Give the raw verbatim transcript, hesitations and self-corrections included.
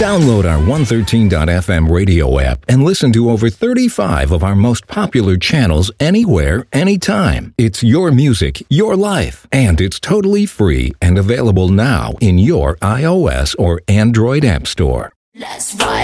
Download our one thirteen dot f m radio app and listen to over thirty-five of our most popular channels anywhere, anytime. It's your music, your life, and it's totally free and available now in your iOS or Android app store. Let's ride.